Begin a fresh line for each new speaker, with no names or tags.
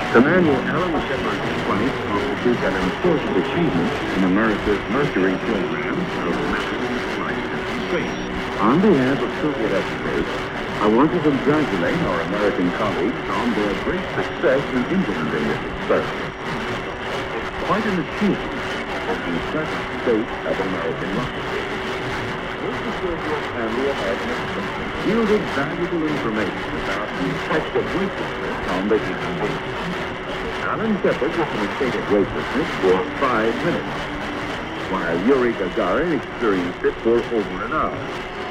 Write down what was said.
Commander Alan Shepard's flight constitutes an important achievement in America's Mercury program of manned flight into space. On behalf of Soviet experts, I want to congratulate our American colleagues on their great success in implementing this experiment. It's quite an achievement in the present state of American rocketry. This is where your family has yielded valuable information about the effect of weightlessness on the human being. Alan Shepard was in a state of weightlessness for 5 minutes, while Yuri Gagarin experienced it for over an hour.